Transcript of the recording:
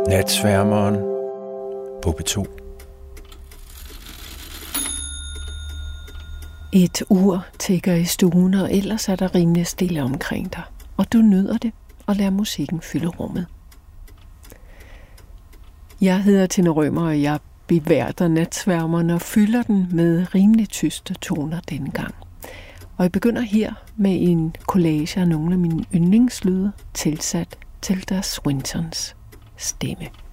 Natsværmeren på P2. Et ur tikker i stuen, og ellers er der rimelig stille omkring dig. Og du nyder det og lader musikken fylde rummet. Jeg hedder Tina Rømer, og jeg beværter Natsværmeren og fylder den med rimelig tyste toner denne gang. Og jeg begynder her med en collage af nogle af mine yndlingslyde tilsat til deres Swintons stemme.